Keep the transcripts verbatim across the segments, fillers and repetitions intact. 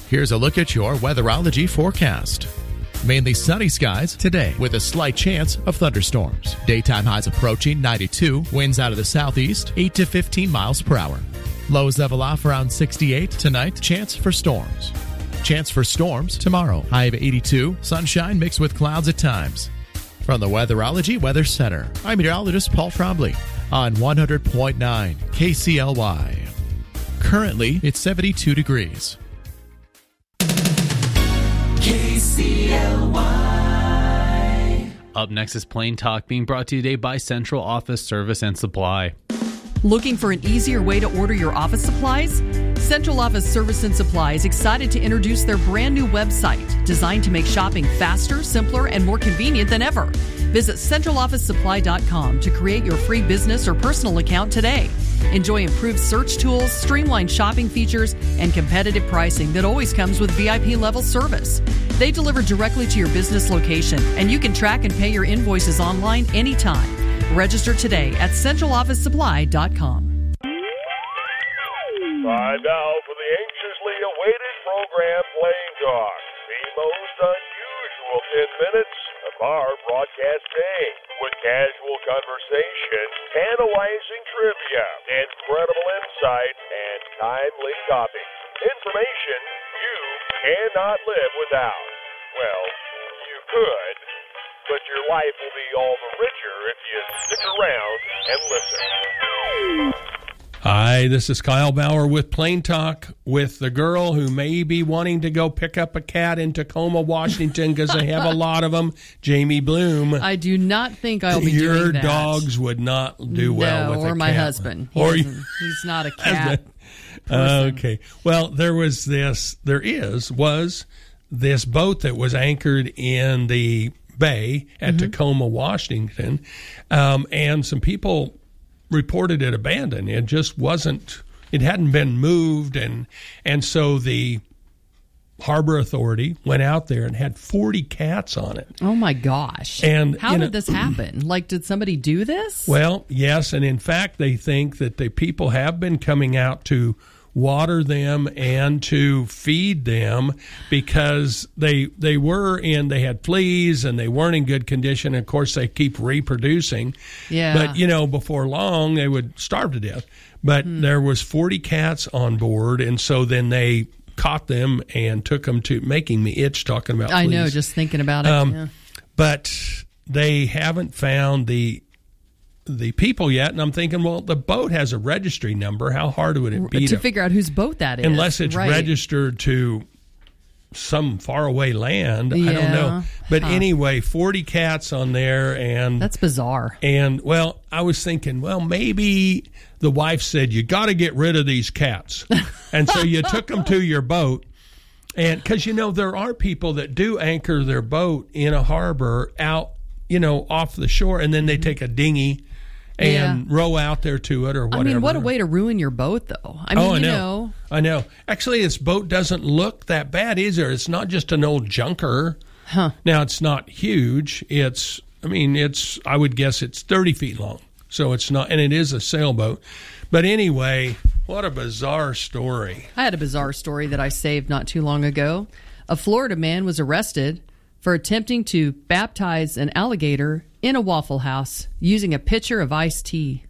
Here's a look at your weatherology forecast. Mainly sunny skies today with a slight chance of thunderstorms. Daytime highs approaching ninety-two, winds out of the southeast, eight to fifteen miles per hour. Lows level off around sixty-eight tonight, chance for storms. Chance for storms tomorrow, high of eighty-two, sunshine mixed with clouds at times. From the Weatherology Weather Center, I'm meteorologist Paul Trombley on one hundred point nine K C L Y. Currently, it's seventy-two degrees. K C L Y. Up next is Plain Talk, being brought to you today by Central Office Service and Supply. Looking for an easier way to order your office supplies? Central Office Service and Supply is excited to introduce their brand new website, designed to make shopping faster, simpler, and more convenient than ever. Visit central office supply dot com to create your free business or personal account today. Enjoy improved search tools, streamlined shopping features, and competitive pricing that always comes with V I P level service. They deliver directly to your business location, and you can track and pay your invoices online anytime. Register today at central office supply dot com. Time now for the anxiously awaited program, Plain Talk. The most unusual ten minutes of our broadcast day, with casual conversation, tantalizing trivia, incredible insight, and timely copy. Information you cannot live without. Well, you could, but your life will be all the richer if you stick around and listen. Hi, this is Kyle Bauer with Plain Talk, with the girl who may be wanting to go pick up a cat in Tacoma, Washington, because they have a lot of them, Jamie Bloom. I do not think I'll be Your doing that. Your dogs would not do well no, with a cat. or my husband. He or he's not a cat uh, Okay. Well, there was this, there is, was this boat that was anchored in the bay at mm-hmm. Tacoma, Washington, um, and some people reported it abandoned. It just wasn't, it hadn't been moved, and and so the Harbor Authority went out there and had forty cats on it. Oh my gosh. And how did know, this happen? Like, did somebody do this? Well, yes, and in fact they think that the people have been coming out to water them and to feed them, because they they were in, they had fleas and they weren't in good condition. Of course, they keep reproducing. Yeah. But, you know, before long, they would starve to death. But hmm. there was forty cats on board, and so then they caught them and took them to, making me itch talking about fleas. I know, just thinking about it. Um, yeah. But they haven't found the the people yet, and I'm thinking, well, the boat has a registry number. How hard would it be to, to figure out whose boat that is? Unless it's right. registered to some faraway land. Yeah. I don't know. But huh. anyway, forty cats on there, and that's bizarre. And, well, I was thinking, well, maybe the wife said, you got to get rid of these cats. And so you took them to your boat. And because, you know, there are people that do anchor their boat in a harbor out, you know, off the shore, and then they take a dinghy and yeah. row out there to it or whatever. I mean, what a way to ruin your boat, though. I mean, oh, I you know. know. I know. Actually, this boat doesn't look that bad either. It's not just an old junker. Huh. Now, it's not huge. It's, I mean, it's, I would guess it's thirty feet long. So it's not, and it is a sailboat. But anyway, what a bizarre story. I had a bizarre story that I saved not too long ago. A Florida man was arrested for attempting to baptize an alligator in a Waffle House using a pitcher of iced tea.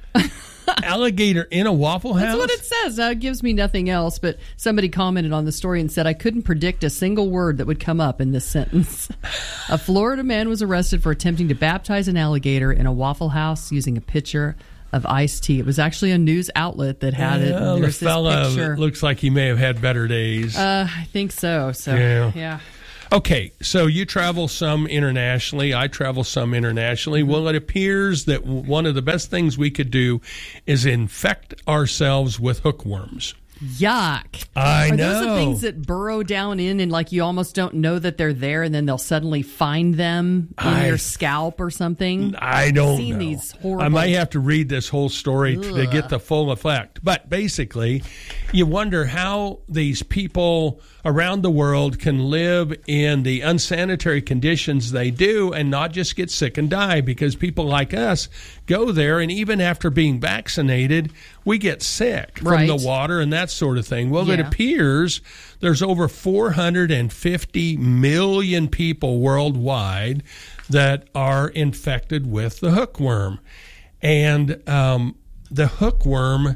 Alligator in a Waffle House? That's what it says. Now, it gives me nothing else, but somebody commented on the story and said, I couldn't predict a single word that would come up in this sentence. A Florida man was arrested for attempting to baptize an alligator in a Waffle House using a pitcher of iced tea. It was actually a news outlet that had it. Well, and the there's this fella picture. Looks like he may have had better days. Uh, I think so. So, yeah. yeah. Okay, so you travel some internationally. I travel some internationally. Mm-hmm. Well, it appears that one of the best things we could do is infect ourselves with hookworms. Yuck. I Are know. those the things that burrow down in and like you almost don't know that they're there, and then they'll suddenly find them in I, your scalp or something? I don't I've seen know. These horrible... I might have to read this whole story Ugh. to get the full effect. But basically, you wonder how these people around the world can live in the unsanitary conditions they do and not just get sick and die, because people like us go there, and even after being vaccinated, we get sick from Right. the water and that sort of thing. Well, it Yeah. appears there's over four hundred fifty million people worldwide that are infected with the hookworm. And um, the hookworm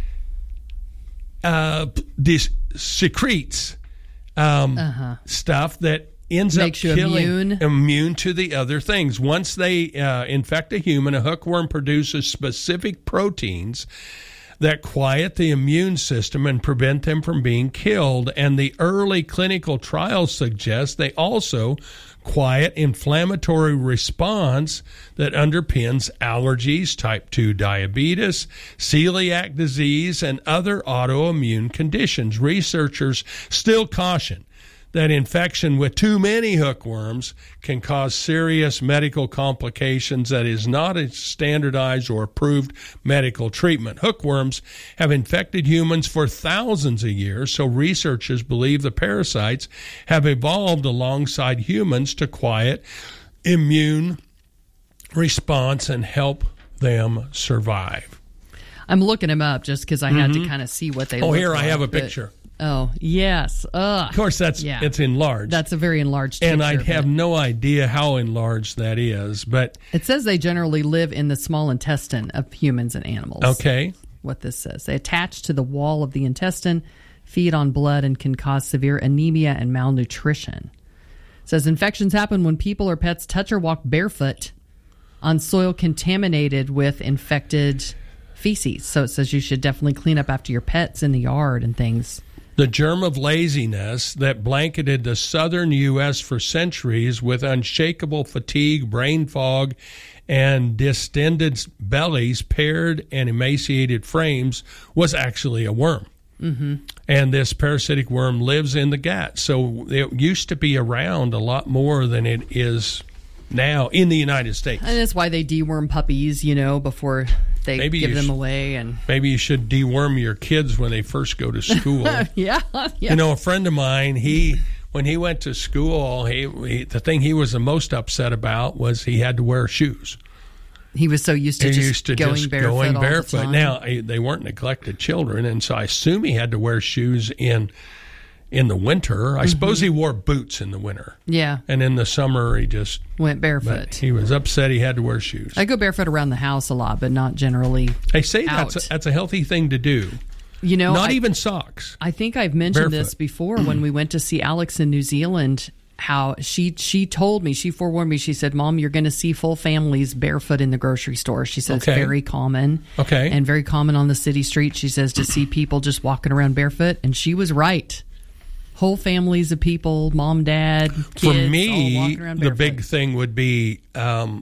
uh, dis- secretes um, Uh-huh. stuff that ends Makes up you killing immune. immune to the other things. Once they uh, infect a human, a hookworm produces specific proteins that quiet the immune system and prevent them from being killed. And the early clinical trials suggest they also quiet inflammatory response that underpins allergies, type two diabetes, celiac disease, and other autoimmune conditions. Researchers still caution that infection with too many hookworms can cause serious medical complications that is not a standardized or approved medical treatment. Hookworms have infected humans for thousands of years, so researchers believe the parasites have evolved alongside humans to quiet immune response and help them survive. I'm looking them up just because I had to kind of see what they Oh, look here like, I have a but- picture. Oh, yes. Ugh. Of course, that's Yeah. it's enlarged. That's a very enlarged and picture I'd of have it. no idea how enlarged that is, but It says they generally live in the small intestine of humans and animals. okay. What this says. They attach to the wall of the intestine, feed on blood, and can cause severe anemia and malnutrition. It says infections happen when people or pets touch or walk barefoot on soil contaminated with infected feces. So it says you should definitely clean up after your pets in the yard and things. The germ of laziness that blanketed the southern U S for centuries with unshakable fatigue, brain fog, and distended bellies, paired and emaciated frames was actually a worm. Mm-hmm. And this parasitic worm lives in the gut. So it used to be around a lot more than it is now in the United States. And that's why they deworm puppies, you know, before they Maybe give you them sh- away. And Maybe you should deworm your kids when they first go to school. yeah, yeah. You know, a friend of mine, he when he went to school, he, he the thing he was the most upset about was he had to wear shoes. He was so used to He just used to going just barefoot going all the barefoot. time. Now eh, they weren't neglected children, and so I assume he had to wear shoes in in the winter. I Mm-hmm. suppose he wore boots in the winter, Yeah, and in the summer he just. went But barefoot. he was upset he had to wear shoes. I go barefoot around the house a lot, but not generally. They say out. that's a, that's a healthy thing to do. You know, Not I, even socks. I think I've mentioned this Barefoot. before when we went to see Alex in New Zealand. How she she told me, she forewarned me. She said, "Mom, you're going to see full families barefoot in the grocery store." She says Okay. it's very common, Okay. and very common on the city street. She says to see people just walking around barefoot, and she was right. Whole families of people, mom, dad, kids, For all me, walking around the barefoot. big thing would be um,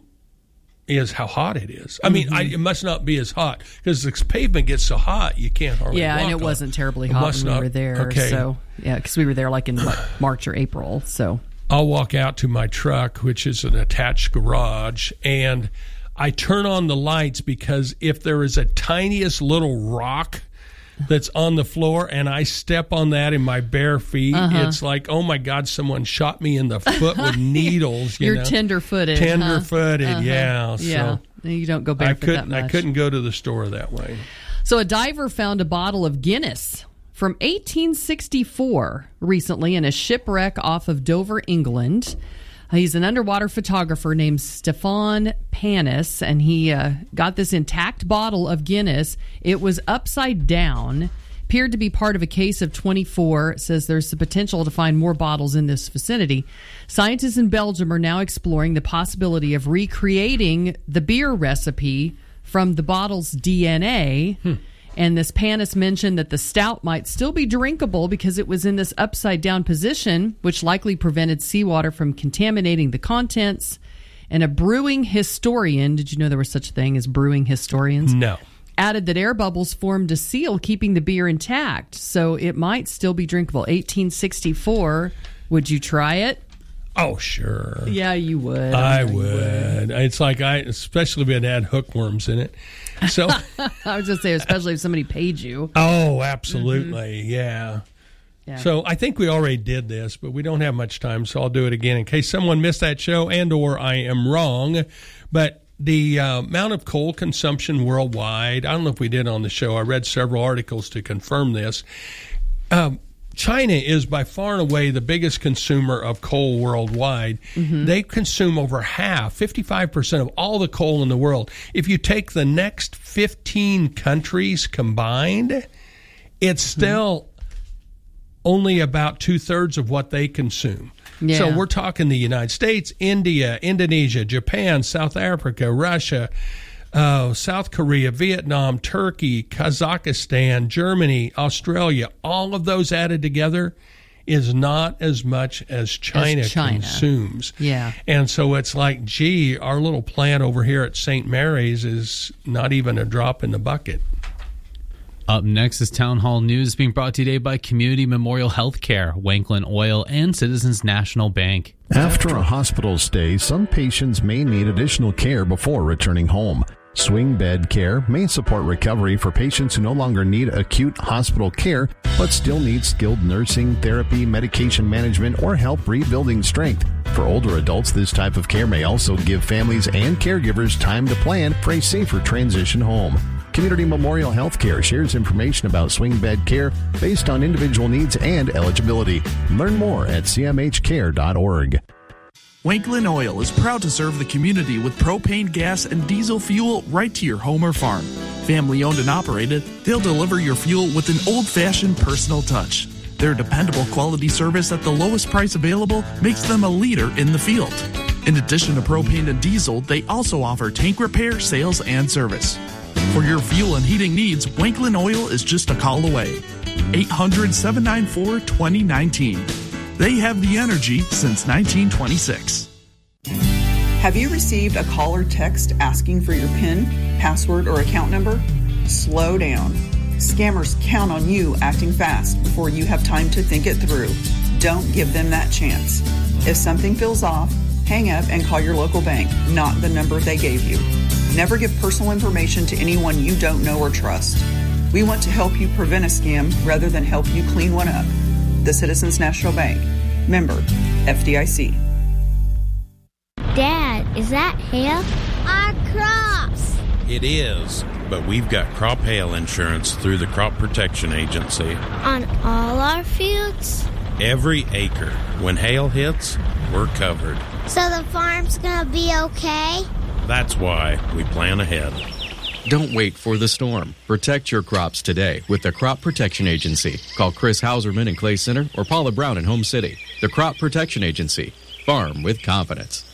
is how hot it is. I mean, I, Mm-hmm. it must not be as hot because the pavement gets so hot you can't hardly Yeah, walk and it on wasn't terribly It hot must when we not- were there. Okay. So yeah, because we were there like in what, March or April. So I'll walk out to my truck, which is an attached garage, and I turn on the lights because if there is a tiniest little rock that's on the floor and I step on that in my bare feet, Uh-huh. it's like, oh my God, someone shot me in the foot with needles. You you're know? tender-footed. huh? Tender-footed, Uh-huh. yeah. Yeah, So you don't go I barefoot that couldn't. much. I couldn't go to the store that way. So a diver found a bottle of Guinness from eighteen sixty-four recently in a shipwreck off of Dover, England. Uh, He's an underwater photographer named Stefan Panis, and he uh, got this intact bottle of Guinness. It was upside down, appeared to be part of a case of twenty-four. It says there's the potential to find more bottles in this vicinity. Scientists in Belgium are now exploring the possibility of recreating the beer recipe from the bottle's D N A. Hmm. And this Panis mentioned that the stout might still be drinkable because it was in this upside down position, which likely prevented seawater from contaminating the contents. And a brewing historian, did you know there was such a thing as brewing historians? No. Added that air bubbles formed a seal keeping the beer intact. So it might still be drinkable. eighteen sixty-four. Would you try it? Oh, sure. Yeah, you would. I know you would. It's like I, especially if it had hookworms in it. So, I was just saying, especially if somebody paid you. oh, absolutely, yeah. Yeah. So I think we already did this, but we don't have much time, so I'll do it again in case someone missed that show and or I am wrong. But the uh, amount of coal consumption worldwide, I don't know if we did on the show. I read several articles to confirm this. Um, China is by far and away the biggest consumer of coal worldwide. Mm-hmm. They consume over half, fifty-five percent of all the coal in the world. If you take the next fifteen countries combined, it's still mm-hmm. only about two-thirds of what they consume. Yeah. So we're talking the United States, India, Indonesia, Japan, South Africa, Russia, Uh, South Korea, Vietnam, Turkey, Kazakhstan, Germany, Australia, all of those added together is not as much as China, as China. consumes. Yeah. And so it's like, gee, our little plant over here at Saint Mary's is not even a drop in the bucket. Up next is Town Hall News, being brought to you today by Community Memorial Healthcare, Wanklyn Oil, and Citizens National Bank. After a hospital stay, some patients may need additional care before returning home. Swing bed care may support recovery for patients who no longer need acute hospital care, but still need skilled nursing, therapy, medication management, or help rebuilding strength. For older adults, this type of care may also give families and caregivers time to plan for a safer transition home. Community Memorial Healthcare shares information about swing bed care based on individual needs and eligibility. Learn more at c m h care dot org. Wanklyn Oil is proud to serve the community with propane, gas, and diesel fuel right to your home or farm. Family owned and operated, they'll deliver your fuel with an old-fashioned personal touch. Their dependable quality service at the lowest price available makes them a leader in the field. In addition to propane and diesel, they also offer tank repair, sales, and service. For your fuel and heating needs, Wanklyn Oil is just a call away. eight hundred, seven nine four, two oh one nine. They have the energy since nineteen twenty-six. Have you received a call or text asking for your PIN, password, or account number? Slow down. Scammers count on you acting fast before you have time to think it through. Don't give them that chance. If something feels off, hang up and call your local bank, not the number they gave you. Never give personal information to anyone you don't know or trust. We want to help you prevent a scam rather than help you clean one up. The Citizens National Bank. Member, F D I C. Dad, is that hail? Our crops! It is, but we've got crop hail insurance through the Crop Protection Agency. On all our fields? Every acre. When hail hits, we're covered. So the farm's gonna be okay? That's why we plan ahead. Don't wait for the storm. Protect your crops today with the Crop Protection Agency. Call Chris Hauserman in Clay Center or Paula Brown in Home City. The Crop Protection Agency. Farm with confidence.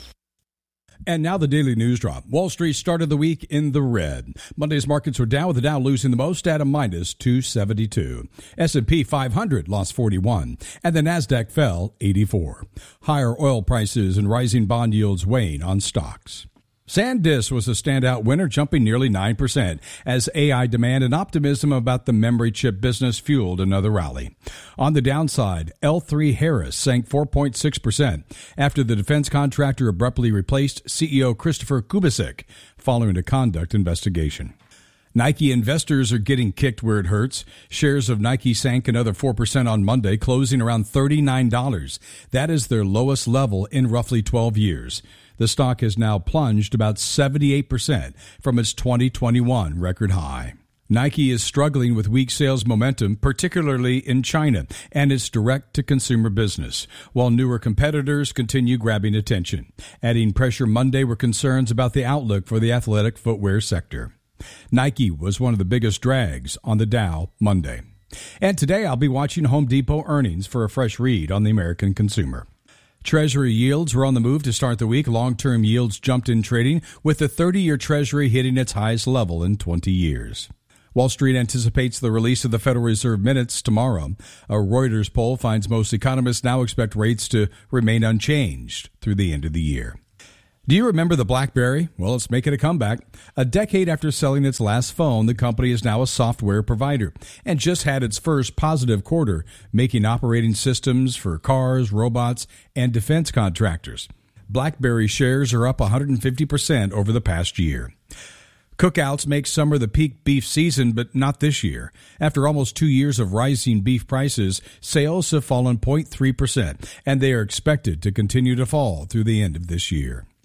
And now the Daily News Drop. Wall Street started the week in the red. Monday's markets were down with the Dow losing the most at a minus two seventy-two. S and P five hundred lost forty-one, and the Nasdaq fell eighty-four. Higher oil prices and rising bond yields weighing on stocks. SanDisk was a standout winner, jumping nearly nine percent as A I demand and optimism about the memory chip business fueled another rally. On the downside, L three Harris sank four point six percent after the defense contractor abruptly replaced C E O Christopher Kubicek following a conduct investigation. Nike investors are getting kicked where it hurts. Shares of Nike sank another four percent on Monday, closing around thirty-nine dollars. That is their lowest level in roughly twelve years. The stock has now plunged about seventy-eight percent from its twenty twenty-one record high. Nike is struggling with weak sales momentum, particularly in China and its direct-to-consumer business, while newer competitors continue grabbing attention. Adding pressure Monday were concerns about the outlook for the athletic footwear sector. Nike was one of the biggest drags on the Dow Monday. And today I'll be watching Home Depot earnings for a fresh read on the American consumer. Treasury yields were on the move to start the week. Long-term yields jumped in trading, with the thirty-year Treasury hitting its highest level in twenty years. Wall Street anticipates the release of the Federal Reserve minutes tomorrow. A Reuters poll finds most economists now expect rates to remain unchanged through the end of the year. Do you remember the BlackBerry? Well, it's making a comeback. A decade after selling its last phone, the company is now a software provider and just had its first positive quarter, making operating systems for cars, robots, and defense contractors. BlackBerry shares are up one hundred fifty percent over the past year. Cookouts make summer the peak beef season, but not this year. After almost two years of rising beef prices, sales have fallen zero point three percent, and they are expected to continue to fall through the end of this year.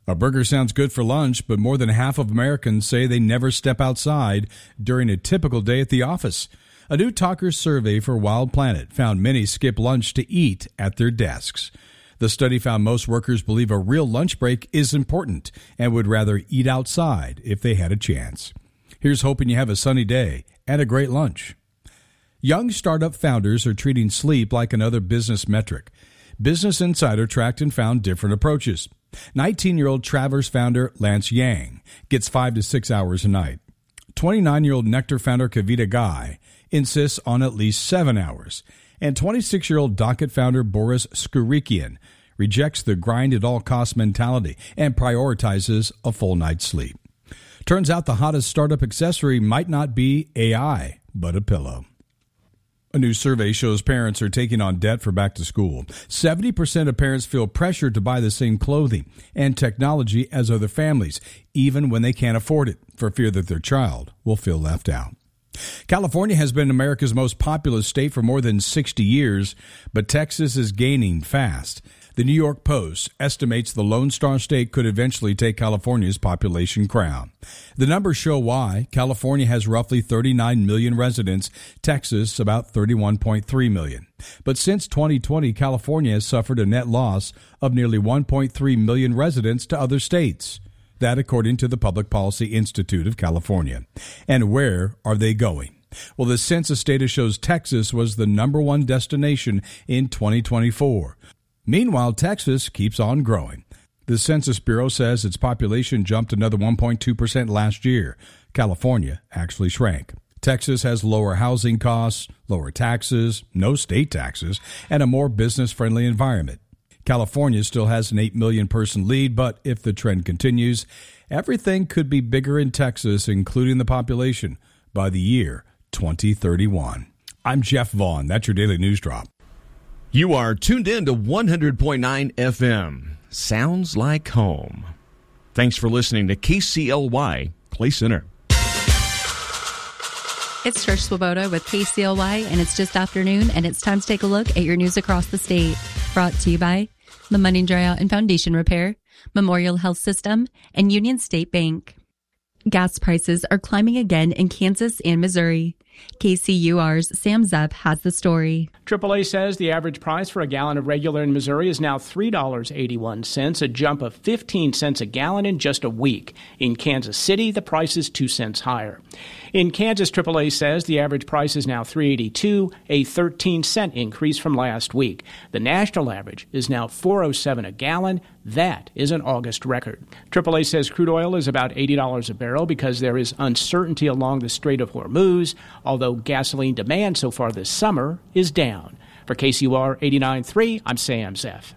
A burger sounds good for lunch, but more than half of Americans say they never step outside during a typical day at the office. A new Talker survey for Wild Planet found many skip lunch to eat at their desks. The study found most workers believe a real lunch break is important and would rather eat outside if they had a chance. Here's hoping you have a sunny day and a great lunch. Young startup founders are treating sleep like another business metric. Business Insider tracked and found different approaches. nineteen-year-old Travers founder Lance Yang gets five to six hours a night. twenty-nine-year-old Nectar founder Kavita Guy insists on at least seven hours. And twenty-six-year-old Docket founder Boris Skurikian rejects the grind-at-all-cost mentality and prioritizes a full night's sleep. Turns out the hottest startup accessory might not be A I, but a pillow. A new survey shows parents are taking on debt for back to school. seventy percent of parents feel pressured to buy the same clothing and technology as other families, even when they can't afford it, for fear that their child will feel left out. California has been America's most populous state for more than sixty years, but Texas is gaining fast. The New York Post estimates the Lone Star State could eventually take California's population crown. The numbers show why. California has roughly thirty-nine million residents, Texas about thirty-one point three million. But since twenty twenty, California has suffered a net loss of nearly one point three million residents to other states. That according to the Public Policy Institute of California. And where are they going? Well, the census data shows Texas was the number one destination in twenty twenty-four. Meanwhile, Texas keeps on growing. The Census Bureau says its population jumped another one point two percent last year. California actually shrank. Texas has lower housing costs, lower taxes, no state taxes, and a more business-friendly environment. California still has an eight million person lead, but if the trend continues, everything could be bigger in Texas, including the population, by the year twenty thirty-one. I'm Jeff Vaughn. That's your Daily News Drop. You are tuned in to one hundred point nine F M. Sounds like home. Thanks for listening to K C L Y Clay Center. It's Trish Swoboda with K C L Y, and it's just afternoon, and it's time to take a look at your news across the state. Brought to you by the Money Dryout and Foundation Repair, Memorial Health System, and Union State Bank. Gas prices are climbing again in Kansas and Missouri. K C U R's Sam Zepp has the story. triple A says the average price for a gallon of regular in Missouri is now three dollars and eighty-one cents, a jump of fifteen cents a gallon in just a week. In Kansas City, the price is two cents higher. In Kansas, triple A says the average price is now three dollars and eighty-two cents, a thirteen cent increase from last week. The national average is now four dollars and seven cents a gallon. That is an August record. triple A says crude oil is about eighty dollars a barrel because there is uncertainty along the Strait of Hormuz, although gasoline demand so far this summer is down. For K C U R eighty-nine point three, I'm Sam Zeff.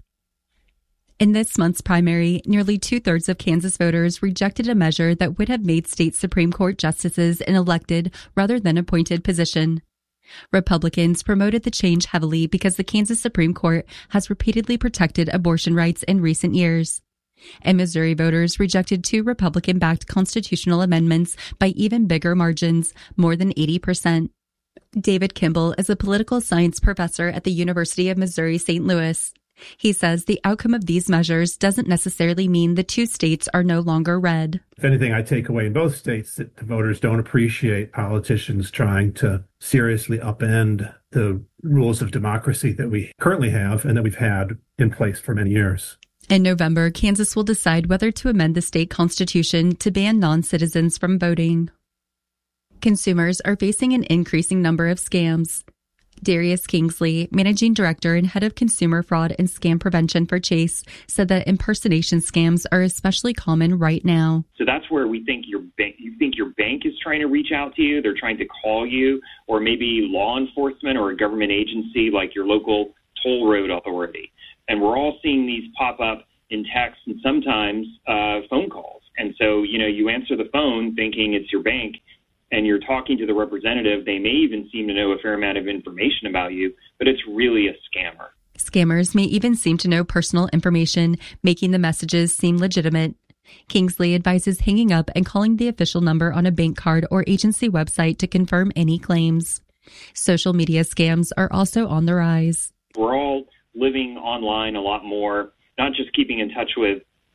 In this month's primary, nearly two-thirds of Kansas voters rejected a measure that would have made state Supreme Court justices an elected rather than appointed position. Republicans promoted the change heavily because the Kansas Supreme Court has repeatedly protected abortion rights in recent years. And Missouri voters rejected two Republican-backed constitutional amendments by even bigger margins, more than eighty percent. David Kimball is a political science professor at the University of Missouri Saint Louis. He says the outcome of these measures doesn't necessarily mean the two states are no longer red. If anything, I take away in both states that the voters don't appreciate politicians trying to seriously upend the rules of democracy that we currently have and that we've had in place for many years. In November, Kansas will decide whether to amend the state constitution to ban non-citizens from voting. Consumers are facing an increasing number of scams. Darius Kingsley, Managing Director and Head of Consumer Fraud and Scam Prevention for Chase, said that impersonation scams are especially common right now. So that's where we think your bank, you think your bank is trying to reach out to you. They're trying to call you, or maybe law enforcement or a government agency like your local toll road authority. And we're all seeing these pop up in text and sometimes uh, phone calls. And so, you know, you answer the phone thinking it's your bank, and you're talking to the representative. They may even seem to know a fair amount of information about you, but it's really a scammer. Scammers may even seem to know personal information, making the messages seem legitimate. Kingsley advises hanging up and calling the official number on a bank card or agency website to confirm any claims. Social media scams are also on the rise. We're all living online a lot more, not just keeping in touch with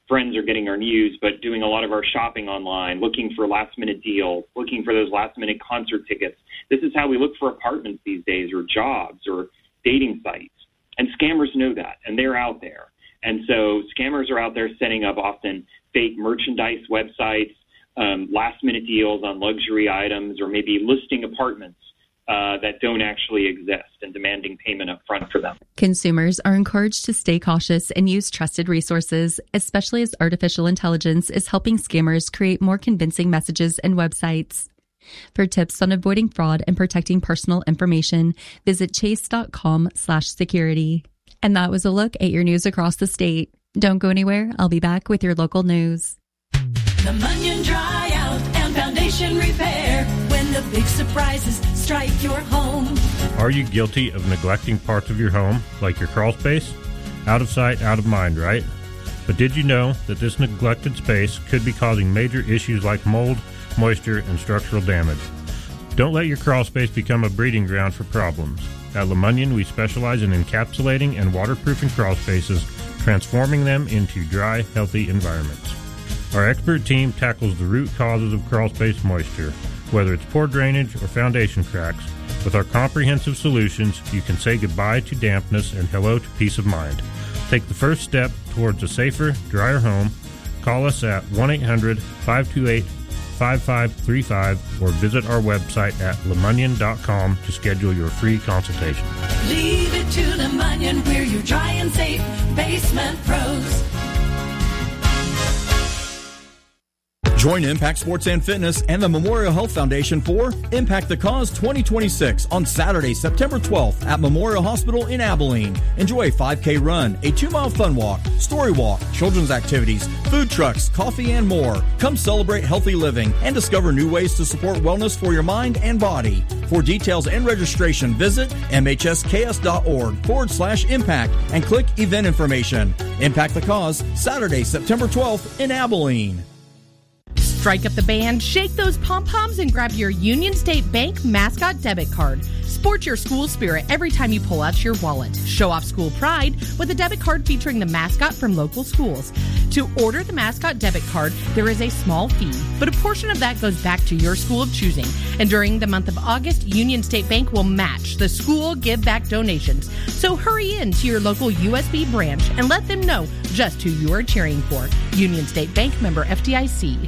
friends are getting our news, but doing a lot of our shopping online, looking for last-minute deals, looking for those last-minute concert tickets. This is how we look for apartments these days, or jobs, or dating sites. And scammers know that, and they're out there. And so scammers are out there setting up often fake merchandise websites, um, last-minute deals on luxury items, or maybe listing apartments Uh, that don't actually exist and demanding payment up front for them. Consumers are encouraged to stay cautious and use trusted resources, especially as artificial intelligence is helping scammers create more convincing messages and websites. For tips on avoiding fraud and protecting personal information, visit chase.com slash security. And that was a look at your news across the state. Don't go anywhere. I'll be back with your local news. The Munyon Dry Out and Foundation Repair. When the big surprises strike your home. Are you guilty of neglecting parts of your home, like your crawl space? Out of sight, out of mind, right? But did you know that this neglected space could be causing major issues like mold, moisture, and structural damage? Don't let your crawl space become a breeding ground for problems. At LeMunyon, we specialize in encapsulating and waterproofing crawl spaces, transforming them into dry, healthy environments. Our expert team tackles the root causes of crawl space moisture, whether it's poor drainage or foundation cracks. With our comprehensive solutions, you can say goodbye to dampness and hello to peace of mind. Take the first step towards a safer, drier home. Call us at one eight hundred, five two eight, five five three five or visit our website at lemunyon dot com to schedule your free consultation. Leave it to the Munyon, we're your dry and safe basement pros. Join Impact Sports and Fitness and the Memorial Health Foundation for Impact the Cause twenty twenty-six on Saturday, September twelfth at Memorial Hospital in Abilene. Enjoy a five K run, a two-mile fun walk, story walk, children's activities, food trucks, coffee, and more. Come celebrate healthy living and discover new ways to support wellness for your mind and body. For details and registration, visit mhsks.org forward slash impact and click event information. Impact the Cause, Saturday, September twelfth in Abilene. Strike up the band, shake those pom-poms, and grab your Union State Bank mascot debit card. Sport your school spirit every time you pull out your wallet. Show off school pride with a debit card featuring the mascot from local schools. To order the mascot debit card, there is a small fee, but a portion of that goes back to your school of choosing. And during the month of August, Union State Bank will match the school give back donations. So hurry in to your local U S B branch and let them know just who you are cheering for. Union State Bank, member F D I C.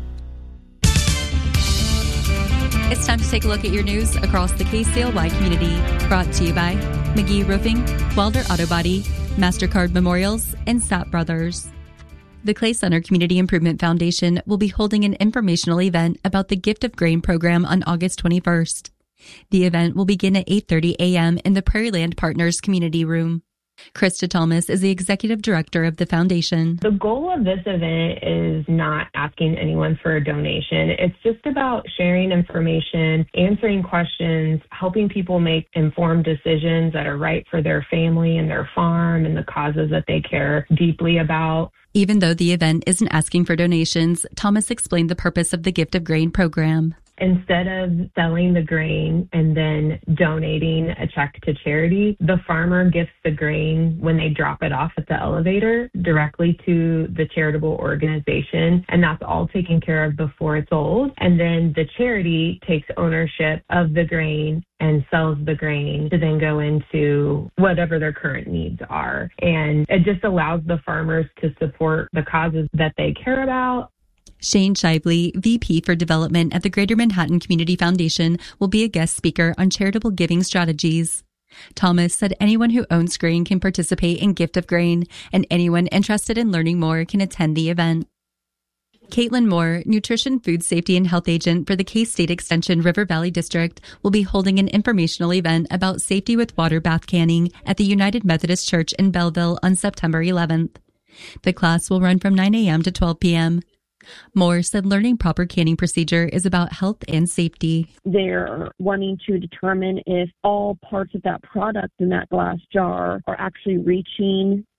It's time to take a look at your news across the K C L Y community. Brought to you by McGee Roofing, Wilder Auto Body, MasterCard Memorials, and Sapp Brothers. The Clay Center Community Improvement Foundation will be holding an informational event about the Gift of Grain program on August twenty-first. The event will begin at eight thirty a.m. in the Prairieland Partners Community Room. Krista Thomas is the executive director of the foundation. The goal of this event is not asking anyone for a donation. It's just about sharing information, answering questions, helping people make informed decisions that are right for their family and their farm and the causes that they care deeply about. Even though the event isn't asking for donations, Thomas explained the purpose of the Gift of Grain program. Instead of selling the grain and then donating a check to charity, the farmer gifts the grain when they drop it off at the elevator directly to the charitable organization, and that's all taken care of before it's sold. And then the charity takes ownership of the grain and sells the grain to then go into whatever their current needs are. And it just allows the farmers to support the causes that they care about. Shane Shively, V P for Development at the Greater Manhattan Community Foundation, will be a guest speaker on charitable giving strategies. Thomas said anyone who owns grain can participate in Gift of Grain, and anyone interested in learning more can attend the event. Caitlin Moore, Nutrition, Food Safety, and Health Agent for the K-State Extension River Valley District, will be holding an informational event about safety with water bath canning at the United Methodist Church in Belleville on September eleventh. The class will run from nine a.m. to twelve p.m. Moore said learning proper canning procedure is about health and safety. They're wanting to determine if all parts of that product in that glass jar are actually reaching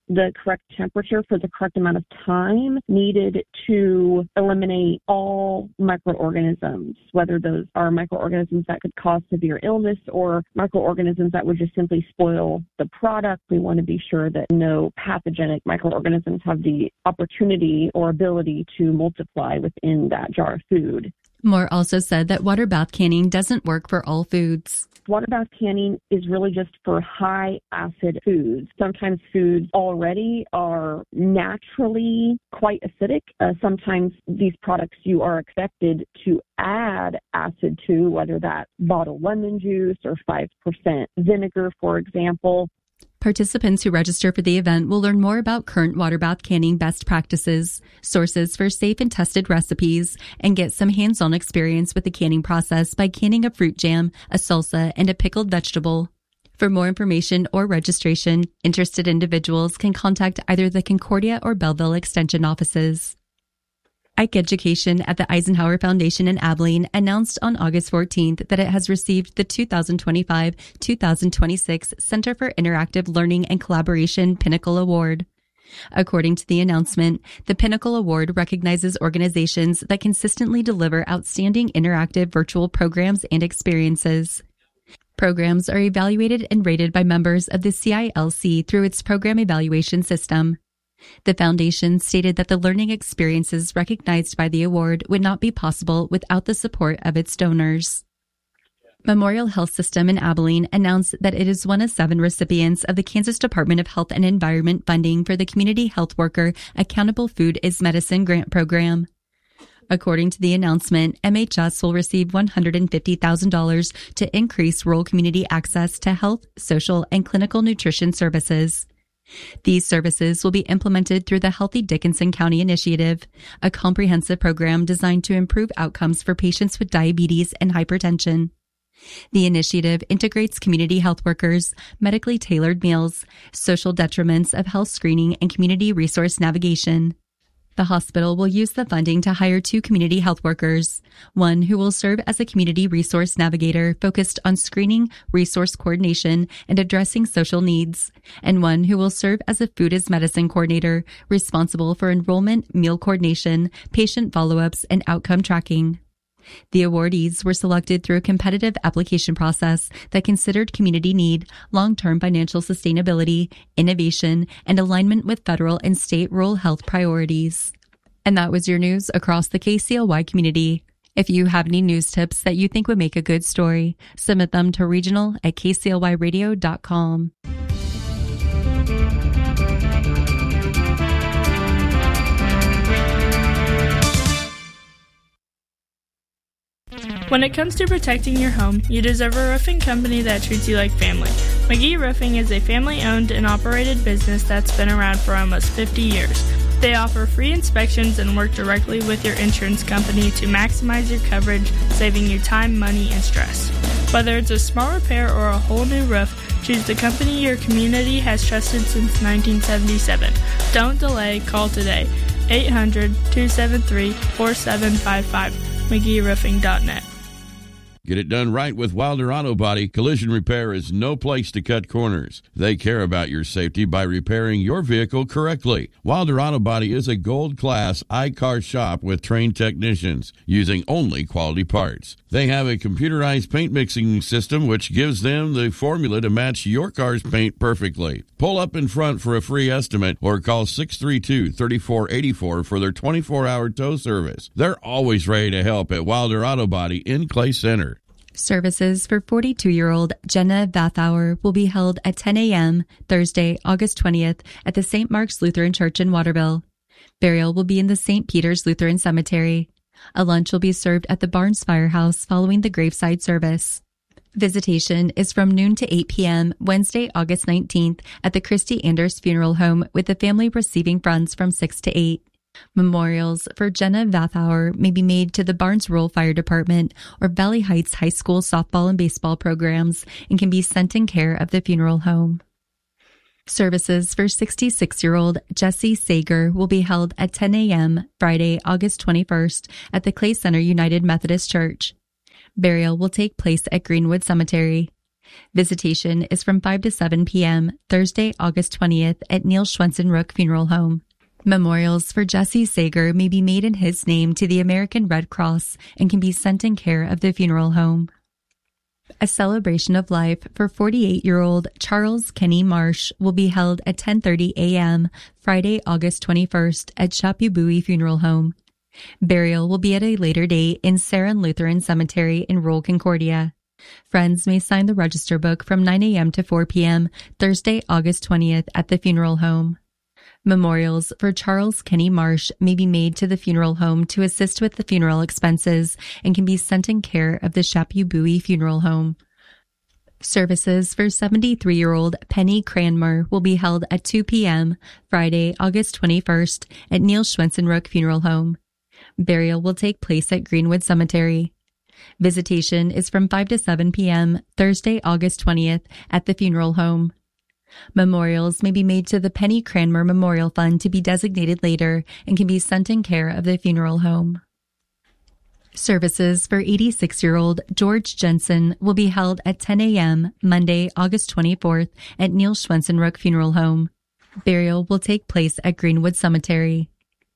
the correct temperature for the correct amount of time needed to eliminate all microorganisms, whether those are microorganisms that could cause severe illness or microorganisms that would just simply spoil the product. We want to be sure that no pathogenic microorganisms have the opportunity or ability to multiply within that jar of food. Moore also said that water bath canning doesn't work for all foods. Water bath canning is really just for high acid foods. Sometimes foods already are naturally quite acidic. Uh, sometimes these products you are expected to add acid to, whether that's bottled lemon juice or five percent vinegar, for example. Participants who register for the event will learn more about current water bath canning best practices, sources for safe and tested recipes, and get some hands-on experience with the canning process by canning a fruit jam, a salsa, and a pickled vegetable. For more information or registration, interested individuals can contact either the Concordia or Belleville Extension offices. Ike Education at the Eisenhower Foundation in Abilene announced on August fourteenth that it has received the two thousand twenty-five to two thousand twenty-six Center for Interactive Learning and Collaboration Pinnacle Award. According to the announcement, the Pinnacle Award recognizes organizations that consistently deliver outstanding interactive virtual programs and experiences. Programs are evaluated and rated by members of the C I L C through its program evaluation system. The foundation stated that the learning experiences recognized by the award would not be possible without the support of its donors. Memorial Health System in Abilene announced that it is one of seven recipients of the Kansas Department of Health and Environment funding for the Community Health Worker Accountable Food is Medicine grant program. According to the announcement, M H S will receive one hundred fifty thousand dollars to increase rural community access to health, social, and clinical nutrition services. These services will be implemented through the Healthy Dickinson County Initiative, a comprehensive program designed to improve outcomes for patients with diabetes and hypertension. The initiative integrates community health workers, medically tailored meals, social detriments of health screening, and community resource navigation. The hospital will use the funding to hire two community health workers, one who will serve as a community resource navigator focused on screening, resource coordination, and addressing social needs, and one who will serve as a food as medicine coordinator responsible for enrollment, meal coordination, patient follow-ups, and outcome tracking. The awardees were selected through a competitive application process that considered community need, long-term financial sustainability, innovation, and alignment with federal and state rural health priorities. And that was your news across the K C L Y community. If you have any news tips that you think would make a good story, submit them to regional at k c l y radio dot com. When it comes to protecting your home, you deserve a roofing company that treats you like family. McGee Roofing is a family-owned and operated business that's been around for almost fifty years. They offer free inspections and work directly with your insurance company to maximize your coverage, saving you time, money, and stress. Whether it's a small repair or a whole new roof, choose the company your community has trusted since nineteen seventy-seven. Don't delay, call today. eight hundred, two seven three, four seven five five, mcgee roofing dot net. Get it done right with Wilder Auto Body. Collision repair is no place to cut corners. They care about your safety by repairing your vehicle correctly. Wilder Auto Body is a gold-class I-CAR shop with trained technicians using only quality parts. They have a computerized paint mixing system which gives them the formula to match your car's paint perfectly. Pull up in front for a free estimate or call six three two, three four eight four for their twenty-four hour tow service. They're always ready to help at Wilder Auto Body in Clay Center. Services for forty-two-year-old Jenna Vathauer will be held at ten a.m. Thursday, August twentieth at the Saint Mark's Lutheran Church in Waterville. Burial will be in the Saint Peter's Lutheran Cemetery. A lunch will be served at the Barnes Firehouse following the graveside service. Visitation is from noon to eight p.m. Wednesday, August nineteenth at the Christy Anders Funeral Home, with the family receiving funds from six to eight. Memorials for Jenna Vathauer may be made to the Barnes Rural Fire Department or Valley Heights High School softball and baseball programs and can be sent in care of the funeral home. Services for sixty-six-year-old Jesse Sager will be held at ten a.m. Friday, August twenty-first at the Clay Center United Methodist Church. Burial will take place at Greenwood Cemetery. Visitation is from five to seven p.m. Thursday, August twentieth at Neil Schwensen Rook Funeral Home. Memorials for Jesse Sager may be made in his name to the American Red Cross and can be sent in care of the funeral home. A celebration of life for forty-eight-year-old Charles Kenny Marsh will be held at ten thirty a.m. Friday, August twenty-first at Shapubui Funeral Home. Burial will be at a later date in Saron Lutheran Cemetery in rural Concordia. Friends may sign the register book from nine a.m. to four p.m. Thursday, August twentieth at the funeral home. Memorials for Charles Kenny Marsh may be made to the funeral home to assist with the funeral expenses and can be sent in care of the Shapubui Funeral Home. Services for seventy-three-year-old Penny Cranmer will be held at two p.m. Friday, August twenty-first at Neil Schwensen Rook Funeral Home. Burial will take place at Greenwood Cemetery. Visitation is from five to seven p.m. Thursday, August twentieth at the funeral home. Memorials may be made to the Penny Cranmer Memorial Fund to be designated later and can be sent in care of the funeral home. Services for eighty-six-year-old George Jensen will be held at ten a.m. Monday, August twenty-fourth at Neil Schwensen Rook Funeral Home. Burial will take place at Greenwood Cemetery.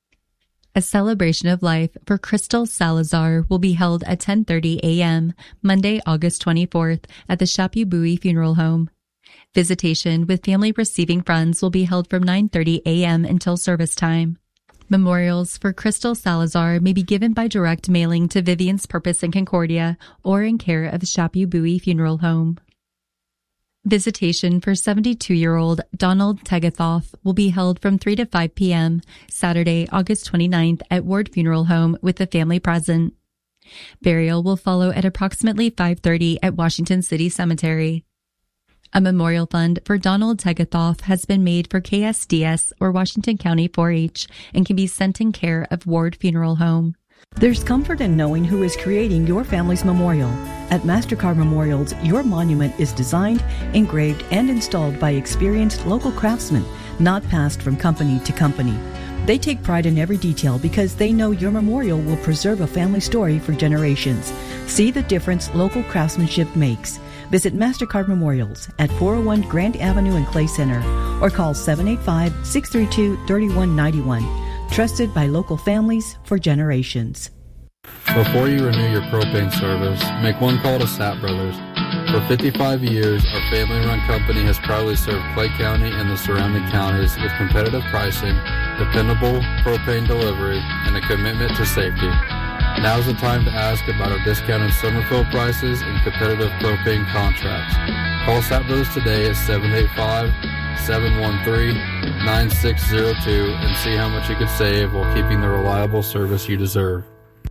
A celebration of life for Crystal Salazar will be held at ten thirty a.m. Monday, August twenty-fourth at the Shapubui Funeral Home. Visitation with family receiving friends will be held from nine thirty a.m. until service time. Memorials for Crystal Salazar may be given by direct mailing to Vivian's Purpose in Concordia or in care of the Shapubui Funeral Home. Visitation for seventy-two-year-old Donald Tegathoff will be held from three to five p.m. Saturday, August twenty-ninth at Ward Funeral Home with the family present. Burial will follow at approximately five thirty at Washington City Cemetery. A memorial fund for Donald Tegathoff has been made for K S D S or Washington County four H and can be sent in care of Ward Funeral Home. There's comfort in knowing who is creating your family's memorial. At MasterCard Memorials, your monument is designed, engraved, and installed by experienced local craftsmen, not passed from company to company. They take pride in every detail because they know your memorial will preserve a family story for generations. See the difference local craftsmanship makes. Visit MasterCard Memorials at four oh one Grand Avenue in Clay Center or call seven eight five, six three two, three one nine one. Trusted by local families for generations. Before you renew your propane service, make one call to Sapp Brothers. For fifty-five years, our family-run company has proudly served Clay County and the surrounding counties with competitive pricing, dependable propane delivery, and a commitment to safety. Now's the time to ask about our discounted summer fill prices and competitive propane contracts. Call Sapp Brothers today at seven eight five, seven one three, nine six zero two and see how much you could save while keeping the reliable service you deserve.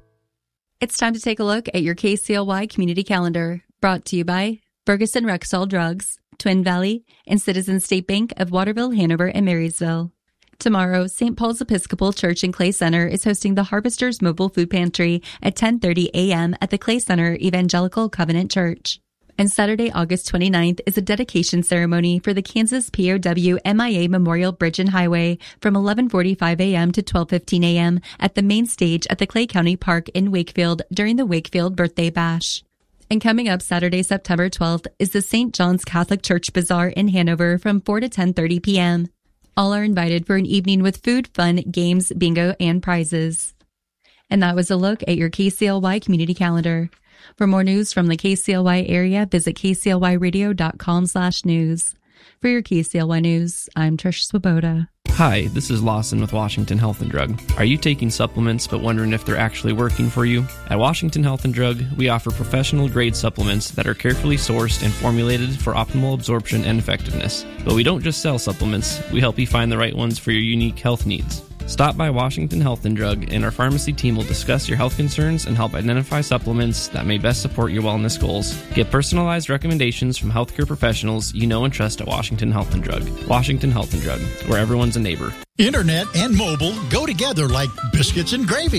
It's time to take a look at your K C L Y community calendar, brought to you by Ferguson Rexall Drugs, Twin Valley, and Citizens State Bank of Waterville, Hanover, and Marysville. Tomorrow, Saint Paul's Episcopal Church in Clay Center is hosting the Harvesters Mobile Food Pantry at ten thirty a.m. at the Clay Center Evangelical Covenant Church. And Saturday, August twenty-ninth is a dedication ceremony for the Kansas P O W M I A Memorial Bridge and Highway from eleven forty-five a.m. to twelve fifteen a.m. at the main stage at the Clay County Park in Wakefield during the Wakefield Birthday Bash. And coming up Saturday, September twelfth is the Saint John's Catholic Church Bazaar in Hanover from four to ten thirty p.m. All are invited for an evening with food, fun, games, bingo, and prizes. And that was a look at your K C L Y community calendar. For more news from the K C L Y area, visit k c l y radio dot com slash news. For your K C L Y News, I'm Trish Swoboda. Hi, this is Lawson with Washington Health and Drug. Are you taking supplements but wondering if they're actually working for you? At Washington Health and Drug, we offer professional-grade supplements that are carefully sourced and formulated for optimal absorption and effectiveness. But we don't just sell supplements, we help you find the right ones for your unique health needs. Stop by Washington Health and Drug, and our pharmacy team will discuss your health concerns and help identify supplements that may best support your wellness goals. Get personalized recommendations from healthcare professionals you know and trust at Washington Health and Drug. Washington Health and Drug, where everyone's a neighbor. Internet and mobile go together like biscuits and gravy. Pancakes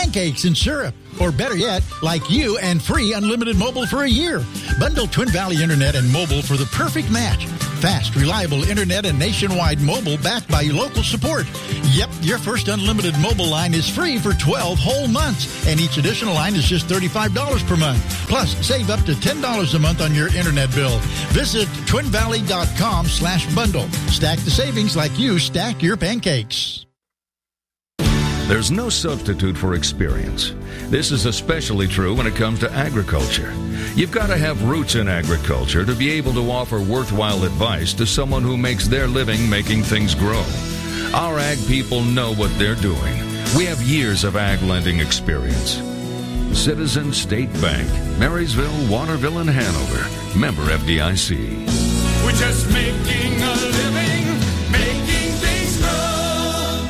pancakes and syrup. Or better yet, like you and free unlimited mobile for a year. Bundle Twin Valley Internet and mobile for the perfect match. Fast, reliable internet and nationwide mobile backed by local support. Yep, your first unlimited mobile line is free for twelve whole months, and each additional line is just thirty-five dollars per month. Plus, save up to ten dollars a month on your internet bill. Visit twinvalley.com slash bundle. Stack the savings like you stack your pancakes. There's no substitute for experience. This is especially true when it comes to agriculture. You've got to have roots in agriculture to be able to offer worthwhile advice to someone who makes their living making things grow. Our ag people know what they're doing. We have years of ag lending experience. Citizen State Bank, Marysville, Waterville, and Hanover. Member F D I C. We're just making a living, making things grow.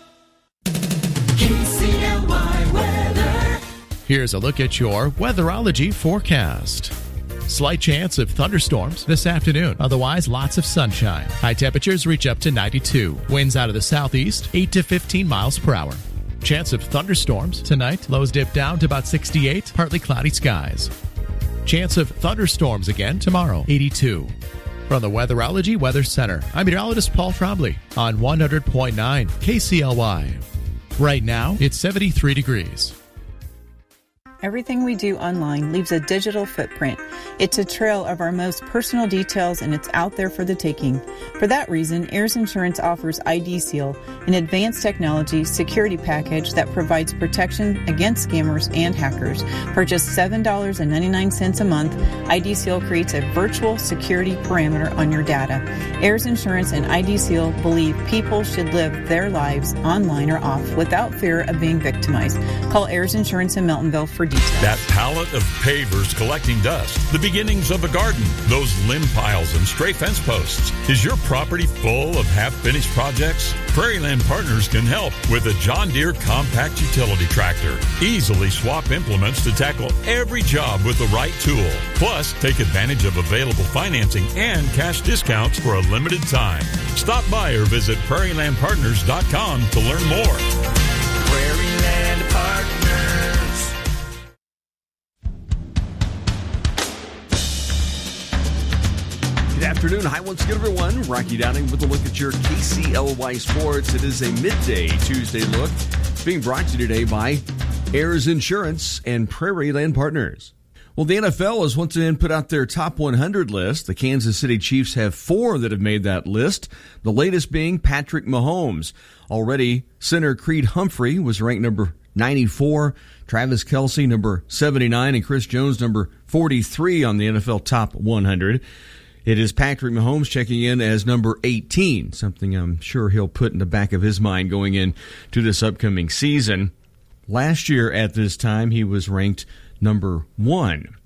K C L Y weather. Here's a look at your weatherology forecast. Slight chance of thunderstorms this afternoon. Otherwise, lots of sunshine. High temperatures reach up to ninety-two. Winds out of the southeast, eight to fifteen miles per hour. Chance of thunderstorms tonight. Lows dip down to about sixty-eight. Partly cloudy skies. Chance of thunderstorms again tomorrow, eighty-two. From the Weatherology Weather Center, I'm meteorologist Paul Trombley on one hundred point nine K C L Y. Right now, it's seventy-three degrees. Everything we do online leaves a digital footprint. It's a trail of our most personal details, and it's out there for the taking. For that reason, Ayers Insurance offers I D Seal, an advanced technology security package that provides protection against scammers and hackers. For just seven dollars and ninety-nine cents a month, I D Seal creates a virtual security parameter on your data. Ayers Insurance and I D Seal believe people should live their lives online or off without fear of being victimized. Call Ayers Insurance in Meltonville for details. That pallet of pavers collecting dust, the beginnings of a garden, those limb piles and stray fence posts. Is your property full of half-finished projects? Prairieland Partners can help with a John Deere compact utility tractor. Easily swap implements to tackle every job with the right tool. Plus, take advantage of available financing and cash discounts for a limited time. Stop by or visit prairie land partners dot com to learn more. Prairieland Partners. Good afternoon. Hi once again, everyone. Rocky Downing with a look at your K C L Y Sports. It is a midday Tuesday look. It's being brought to you today by Ayers Insurance and Prairieland Partners. Well, the N F L has once again put out their top one hundred list. The Kansas City Chiefs have four that have made that list, the latest being Patrick Mahomes. Already, center Creed Humphrey was ranked number ninety-four, Travis Kelce number seventy-nine, and Chris Jones number forty-three on the N F L top one hundred. It is Patrick Mahomes checking in as number eighteen, something I'm sure he'll put in the back of his mind going into this upcoming season. Last year at this time, he was ranked number one.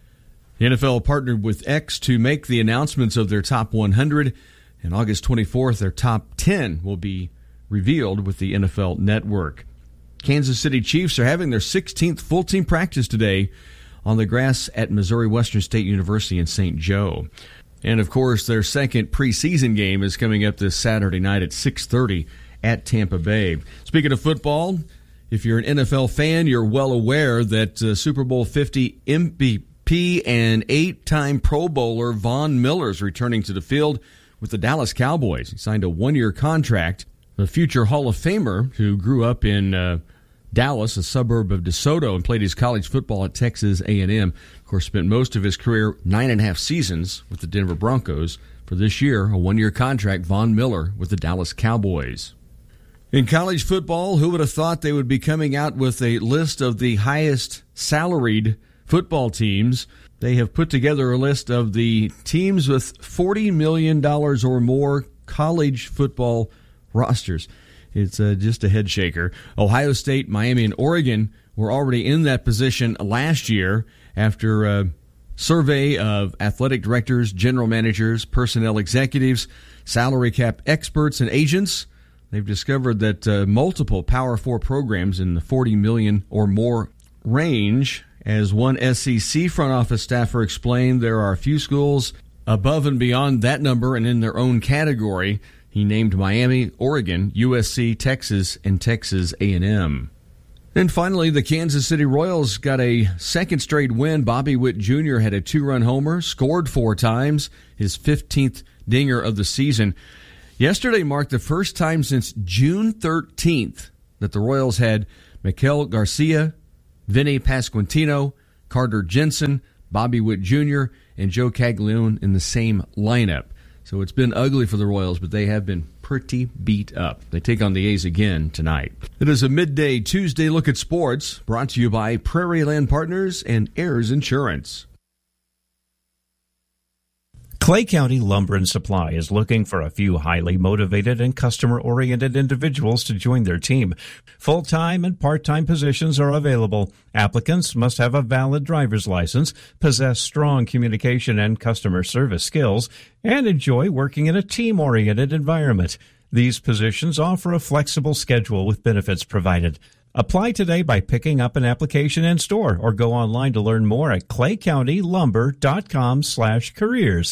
The N F L partnered with X to make the announcements of their top one hundred, and August twenty-fourth, their top ten will be revealed with the N F L Network. Kansas City Chiefs are having their sixteenth full-team practice today on the grass at Missouri Western State University in Saint Joe. And, of course, their second preseason game is coming up this Saturday night at six thirty at Tampa Bay. Speaking of football, if you're an N F L fan, you're well aware that uh, Super Bowl fifty M V P and eight-time Pro Bowler Von Miller is returning to the field with the Dallas Cowboys. He signed a one-year contract. The future Hall of Famer who grew up in uh, Dallas, a suburb of DeSoto, and played his college football at Texas A and M. Of course, spent most of his career, nine and a half seasons, with the Denver Broncos. For this year, a one-year contract, Von Miller with the Dallas Cowboys. In college football, who would have thought they would be coming out with a list of the highest salaried football teams? They have put together a list of the teams with forty million dollars or more college football rosters. It's uh, just a head shaker. Ohio State, Miami, and Oregon were already in that position last year after a survey of athletic directors, general managers, personnel executives, salary cap experts, and agents. They've discovered that uh, multiple Power Four programs in the forty million dollars or more range. As one S E C front office staffer explained, there are a few schools above and beyond that number and in their own category. He named Miami, Oregon, U S C, Texas, and Texas A and M. And finally, the Kansas City Royals got a second straight win. Bobby Witt Junior had a two-run homer, scored four times, his fifteenth dinger of the season. Yesterday marked the first time since June thirteenth that the Royals had Miguel Garcia, Vinny Pasquantino, Carter Jensen, Bobby Witt Junior, and Joe Caglione in the same lineup. So it's been ugly for the Royals, but they have been pretty beat up. They take on the A's again tonight. It is a midday Tuesday look at sports, brought to you by Prairie Land Partners and Ayers Insurance. Clay County Lumber and Supply is looking for a few highly motivated and customer-oriented individuals to join their team. Full-time and part-time positions are available. Applicants must have a valid driver's license, possess strong communication and customer service skills, and enjoy working in a team-oriented environment. These positions offer a flexible schedule with benefits provided. Apply today by picking up an application in store or go online to learn more at clay county lumber dot com slash careers.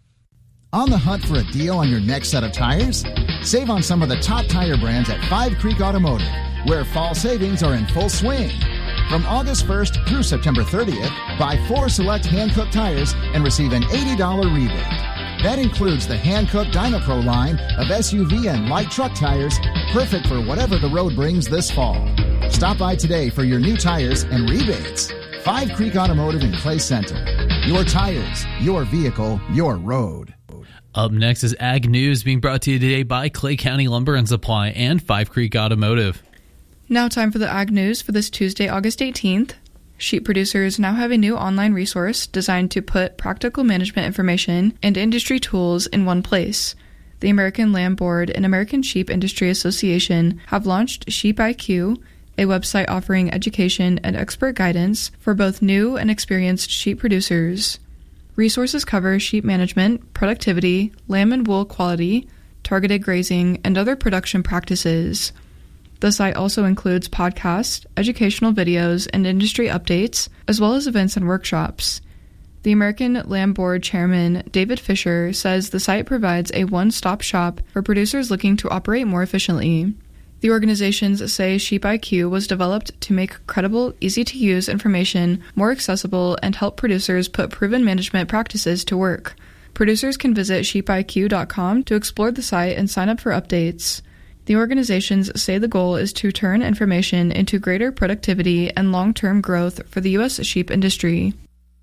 On the hunt for a deal on your next set of tires? Save on some of the top tire brands at Five Creek Automotive, where fall savings are in full swing. From August first through September thirtieth, buy four select hand-cooked tires and receive an eighty dollars rebate. That includes the hand-cooked DynaPro line of S U V and light truck tires, perfect for whatever the road brings this fall. Stop by today for your new tires and rebates. Five Creek Automotive in Clay Center. Your tires, your vehicle, your road. Up next is Ag News, being brought to you today by Clay County Lumber and Supply and Five Creek Automotive. Now time for the Ag News for this Tuesday, August eighteenth. Sheep producers now have a new online resource designed to put practical management information and industry tools in one place. The American Lamb Board and American Sheep Industry Association have launched Sheep I Q, a website offering education and expert guidance for both new and experienced sheep producers. Resources cover sheep management, productivity, lamb and wool quality, targeted grazing, and other production practices. The site also includes podcasts, educational videos, and industry updates, as well as events and workshops. The American Lamb Board Chairman David Fisher says the site provides a one-stop shop for producers looking to operate more efficiently. The organizations say Sheep I Q was developed to make credible, easy-to-use information more accessible and help producers put proven management practices to work. Producers can visit sheep I Q dot com to explore the site and sign up for updates. The organizations say the goal is to turn information into greater productivity and long-term growth for the U S sheep industry.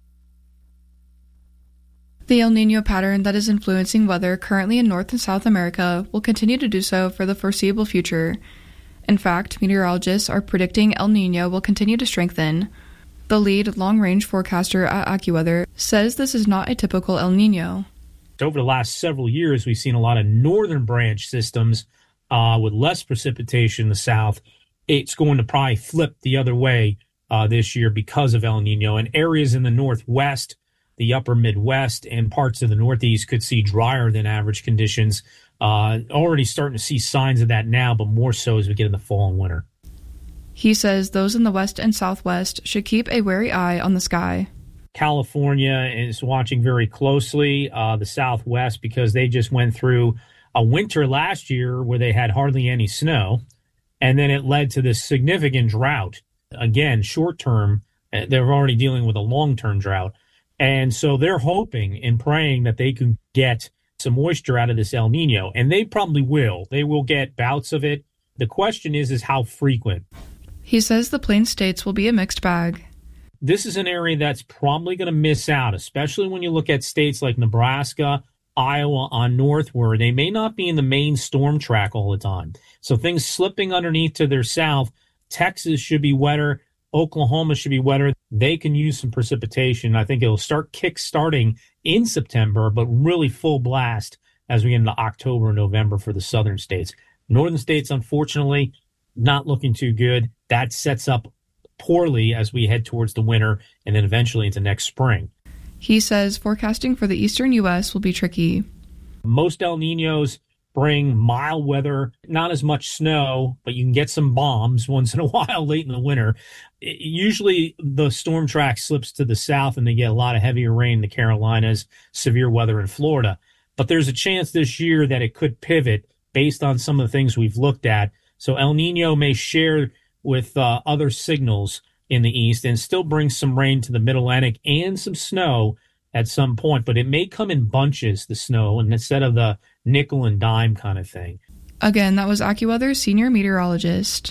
The El Niño pattern that is influencing weather currently in North and South America will continue to do so for the foreseeable future. In fact, meteorologists are predicting El Niño will continue to strengthen. The lead long-range forecaster at AccuWeather says this is not a typical El Niño. Over the last several years, we've seen a lot of northern branch systems uh, with less precipitation in the south. It's going to probably flip the other way uh, this year because of El Niño. And areas in the northwest, the upper Midwest, and parts of the Northeast could see drier than average conditions. Uh, already starting to see signs of that now, but more so as we get in the fall and winter. He says those in the West and Southwest should keep a wary eye on the sky. California is watching very closely, uh, the Southwest, because they just went through a winter last year where they had hardly any snow, and then it led to this significant drought. Again, short term, they're already dealing with a long-term drought. And so they're hoping and praying that they can get some moisture out of this El Niño, and they probably will. They will get bouts of it. The question is, is how frequent. He says the Plains states will be a mixed bag. This is an area that's probably going to miss out, especially when you look at states like Nebraska, Iowa on north, where they may not be in the main storm track all the time. So things slipping underneath to their south. Texas should be wetter. Oklahoma should be wetter. They can use some precipitation. I think it'll start kick-starting in September, but really full blast as we get into October and November for the southern states. Northern states, unfortunately, not looking too good. That sets up poorly as we head towards the winter and then eventually into next spring. He says forecasting for the eastern U S will be tricky. Most El Niños bring mild weather, not as much snow, but you can get some bombs once in a while late in the winter. It, usually the storm track slips to the south and they get a lot of heavier rain in the Carolinas, severe weather in Florida. But there's a chance this year that it could pivot based on some of the things we've looked at. So El Niño may share with uh, other signals in the east and still bring some rain to the Mid-Atlantic and some snow at some point. But it may come in bunches, the snow, and instead of the nickel and dime kind of thing. Again, that was AccuWeather's senior meteorologist.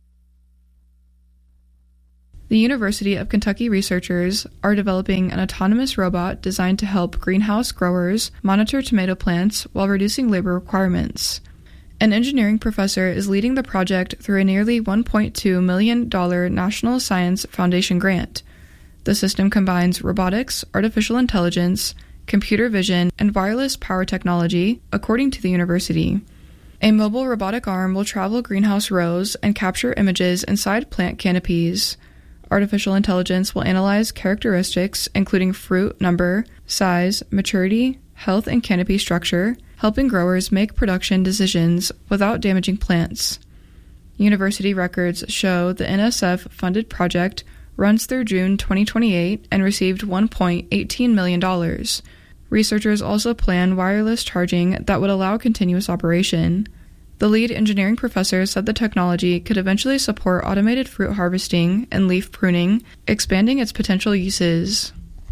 The University of Kentucky researchers are developing an autonomous robot designed to help greenhouse growers monitor tomato plants while reducing labor requirements. An engineering professor is leading the project through a nearly one point two million dollars National Science Foundation grant. The system combines robotics, artificial intelligence, computer vision, and wireless power technology, according to the university. A mobile robotic arm will travel greenhouse rows and capture images inside plant canopies. Artificial intelligence will analyze characteristics including fruit number, size, maturity, health, and canopy structure, helping growers make production decisions without damaging plants. University records show the N S F-funded project runs through June twenty twenty-eight and received one point one eight million dollars. Researchers also plan wireless charging that would allow continuous operation. The lead engineering professor said the technology could eventually support automated fruit harvesting and leaf pruning, expanding its potential uses.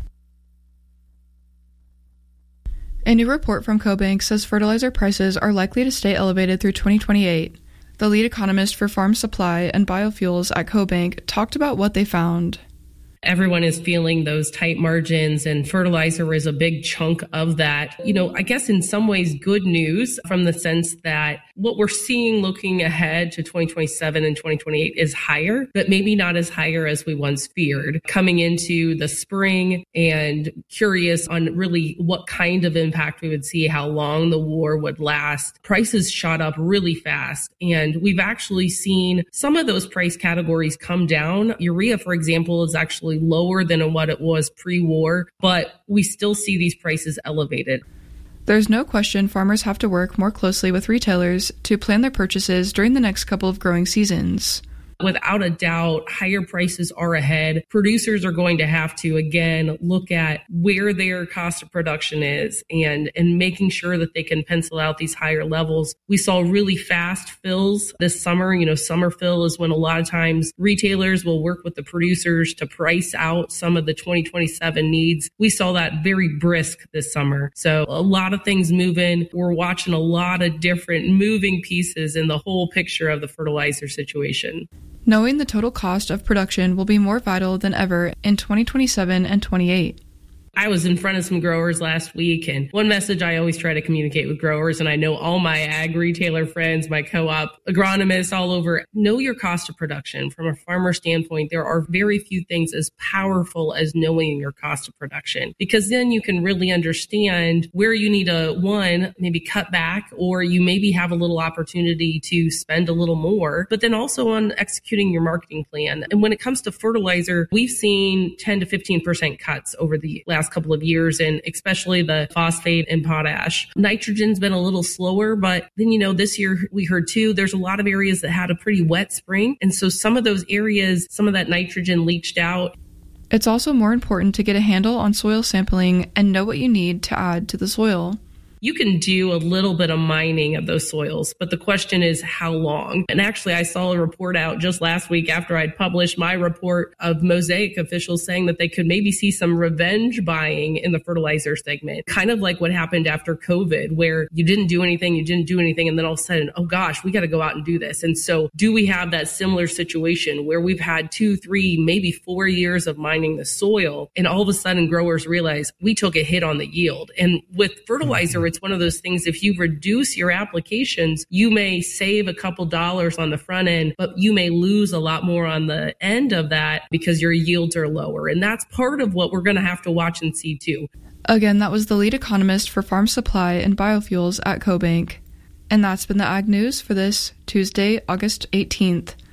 A new report from CoBank says fertilizer prices are likely to stay elevated through twenty twenty-eight. The lead economist for farm supply and biofuels at CoBank talked about what they found. Everyone is feeling those tight margins, and fertilizer is a big chunk of that. You know, I guess in some ways good news from the sense that what we're seeing looking ahead to twenty twenty-seven and twenty twenty-eight is higher, but maybe not as higher as we once feared. Coming into the spring and curious on really what kind of impact we would see, how long the war would last, prices shot up really fast. And we've actually seen some of those price categories come down. Urea, for example, is actually lower than what it was pre-war, but we still see these prices elevated. There's no question farmers have to work more closely with retailers to plan their purchases during the next couple of growing seasons. Without a doubt, higher prices are ahead. Producers are going to have to, again, look at where their cost of production is and, and making sure that they can pencil out these higher levels. We saw really fast fills this summer. You know, summer fill is when a lot of times retailers will work with the producers to price out some of the twenty twenty-seven needs. We saw that very brisk this summer. So a lot of things moving. We're watching a lot of different moving pieces in the whole picture of the fertilizer situation. Knowing the total cost of production will be more vital than ever in twenty twenty-seven and twenty-eight. I was in front of some growers last week, and one message I always try to communicate with growers, and I know all my ag retailer friends, my co-op agronomists all over, know your cost of production. From a farmer standpoint, there are very few things as powerful as knowing your cost of production, because then you can really understand where you need to, one, maybe cut back, or you maybe have a little opportunity to spend a little more, but then also on executing your marketing plan. And when it comes to fertilizer, we've seen ten to fifteen percent cuts over the last couple of years, and especially the phosphate and potash. Nitrogen's been a little slower, but then, you know, this year we heard too, there's a lot of areas that had a pretty wet spring. And so some of those areas, some of that nitrogen leached out. It's also more important to get a handle on soil sampling and know what you need to add to the soil. You can do a little bit of mining of those soils, but the question is how long? And actually, I saw a report out just last week after I'd published my report of Mosaic officials saying that they could maybe see some revenge buying in the fertilizer segment, kind of like what happened after COVID, where you didn't do anything, you didn't do anything, and then all of a sudden, oh gosh, we got to go out and do this. And so do we have that similar situation where we've had two, three, maybe four years of mining the soil, and all of a sudden growers realize we took a hit on the yield? And with fertilizer, it's one of those things, if you reduce your applications, you may save a couple dollars on the front end, but you may lose a lot more on the end of that because your yields are lower. And that's part of what we're going to have to watch and see too. Again, that was the lead economist for farm supply and biofuels at CoBank. And that's been the Ag News for this Tuesday, August eighteenth.